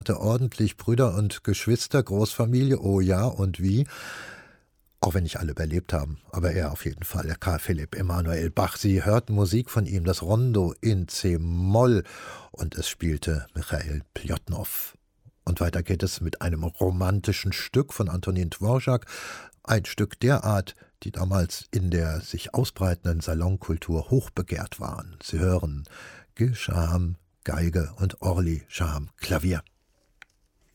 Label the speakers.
Speaker 1: hatte ordentlich Brüder und Geschwister, Großfamilie, oh ja und wie. Auch wenn nicht alle überlebt haben, aber er auf jeden Fall, der Karl Philipp Emanuel Bach. Sie hörten Musik von ihm, das Rondo in C-Moll, und es spielte Michael Pljotnow. Und weiter geht es mit einem romantischen Stück von Antonin Dvorak, ein Stück der Art, die damals in der sich ausbreitenden Salonkultur hochbegehrt waren. Sie hören Gil Shaham Geige und Orly Shaham Klavier.